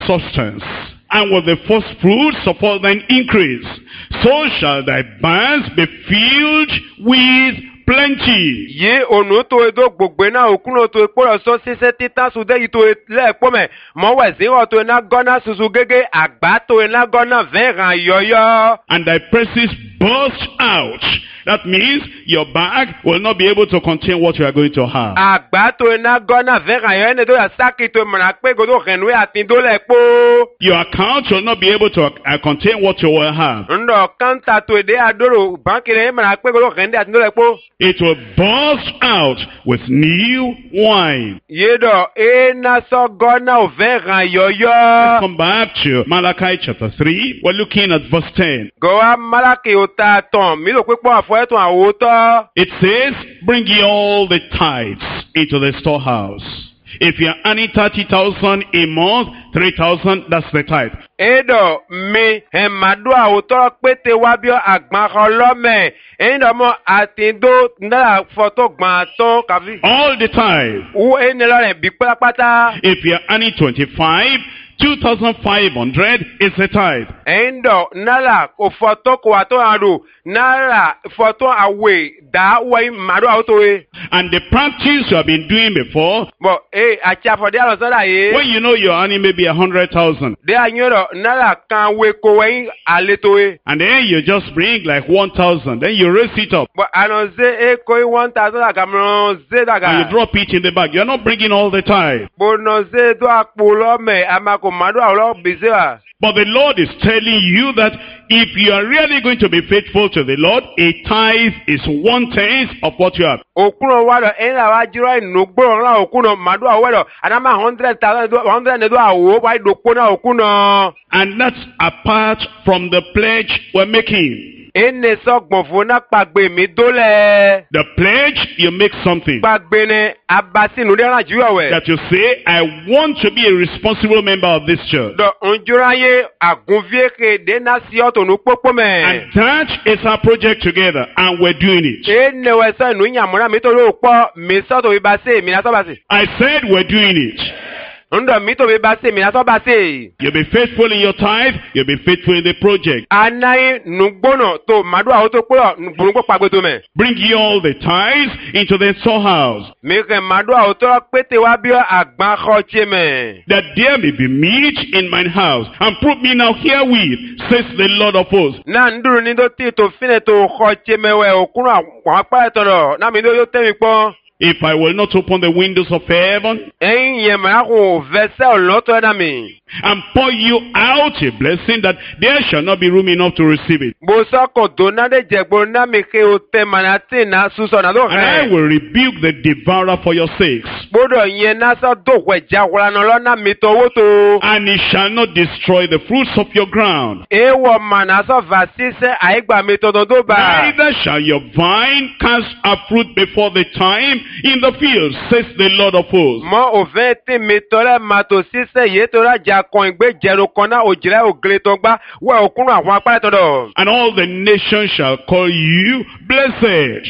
substance, and with the first fruits of all thine increase. So shall thy barns be filled with plenty. Ye onu to edo gbogbo na okuno to eporo so sise titan su de ito le epo me mo we zero to na gona susu gege agba to na gona 20 ran yoyo. And thy presses burst out. That means your bag will not be able to contain what you are going to have. Agba to na gona 20 ran yoyo ne do ya saki to mra pe godo renwe atin do le epo. Your account will not be able to contain what you will have. Ndo kanta to de adoro banki le mra pe godo rende atin do le epo. It will burst out with new wine. Yedo na so gona o 20 ran yoyo. Let's come back to Malachi chapter 3. We're looking at verse 10. Go a Malaki ota ton mi lo pe po afo eton awoto. It says, bring ye all the tithes into the storehouse. If you are earning 30,000 a month, 3,000, that's the tithe. Edo mi madu awoto pete wabio agban olome. Endo mo atindo na photo gban ton kavi. All the tithe. Wo enelo re bi patapata. If you are earning 25, 2,500 is the tithe. Endo nala ko photo ko ato aro nala photo awe da we madu awoto we. And the practice you have been doing before, But acha for dia lo so da ye. when you know you're earning maybe 100,000, De anyoro nala kan we ko we aleto we. and then you just bring like 1,000, then you raise it up, But anoze ko 1,000 agamro ze and daga. you drop it in the bag. You're not bringing all the tithe. Bonoze do apolo me amako madu alo bizewa. But the Lord is telling you that if you are really going to be faithful to the Lord, a tithe is 1/10 of what you have. Okuno wado ena wajiro inugbo la okuno madu awedo adama 100,000 100 do awo wa idoko na okuno. And that's apart from the pledge we're making. Ene sogbon fun na pagbe mi dole. The pledge, you make something Pagbe ne abasi nu de Nigeria we. that you say, I want to be a responsible member of this church. Do onjuraye agunvie ke de na si oto nu popo me. And that is our project together, and we're doing it. Ene we so nu nyamura mi to lo po mi so to ibase mi na so base. I said we're doing it. Ndo mi to ibase mi na so base. You'll be faithful in your tithe, you'll be faithful in the project. Anayi nugbono to madu awo to po nugbo pagbe to me. Bring ye all the tithes into the storehouse, Mi ke madu awo to pete wa bi agban khoche me. that there may be meat in mine house. And prove me now herewith, says the Lord of hosts. Na nduru ni do ti to fine to khoche me we okunu wa pa to do. Na mi do yo temi po. If I will not open the windows of heaven Ye ma ko vese oloto na mi. and pour you out a blessing, that there shall not be room enough to receive it. Bo so ko do na de jegbo na mi ke o te manati na suso na do And I he. will rebuke the devourer for your sakes, Bodo yen na so do we jawla no lo na mi to wo to. and he shall not destroy the fruits of your ground. E wo mana so vasise aigba mi to do ba. Neither shall your vine cast a fruit before the time in the field, says the Lord of hosts. Mo o ve ti mi to le ma to sise ye to ra ja kon igbe jero kan na ojire ogre to gba we okun awon apare to do. And all the nations shall call you blessed.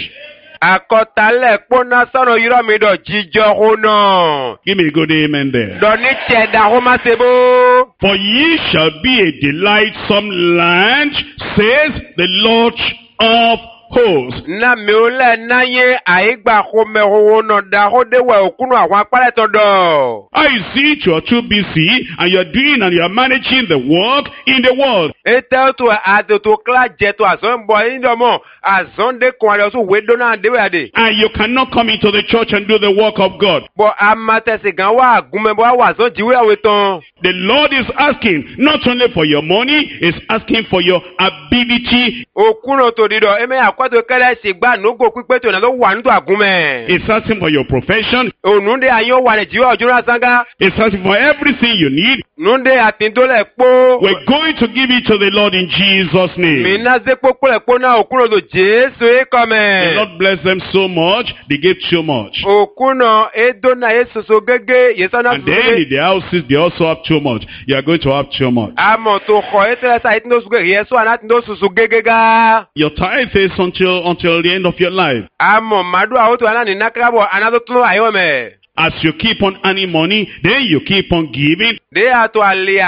Akotale pona sono yiro mi do jijo hono. Give me a good amen there. Do ni cheda ho ma sebo. For ye shall be a delightsome land, says the Lord of hosts. Na mi ole na ye aigba ho me ho no da ho de we okunu awon apare to do. I see that you are too busy and you are doing and you are managing the work in the world. Ete to ado to kla je to azon bo indomo azon de kon ale so we do na de we ade. And you cannot come into the church and do the work of God. Bo amate se gan wa agunme bo wa azon jiwe awe ton. The Lord is asking not only for your money, He's asking for your ability. Okuno to dido eme akwato kele se gba nugo pipe to na lo wa ndu agunme. He's asking for your profession. Onunde ayo wa le jiwe ojura sanga. He's asking for everything you need. Nunde atindole po. We're going to give it to the Lord in Jesus' name. Mina ze popo le po na okuno do Jesu e The come. Lord bless them so much, they gave so much. Okuno edo na yesu so gege yesu na And then in the houses, they also have too much. You are going to have too much. amo to kho etele sa itindo su gege yesu ana tindo su gege ga. Your tithe is until the end of your life. Amo madu auto ana ni nakrabo ana to tuno ayome. As you keep on earning money, then you keep on giving. De ato alia